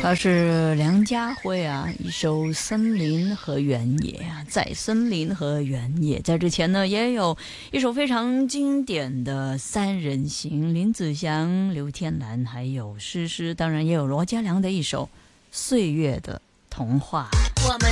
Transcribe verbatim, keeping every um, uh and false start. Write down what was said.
他是梁家辉啊，一首《森林和原野》啊，在森林和原野。在之前呢，也有一首非常经典的三人行，林子祥、刘天兰还有诗诗，当然也有罗嘉良的一首《岁月的童话》。我们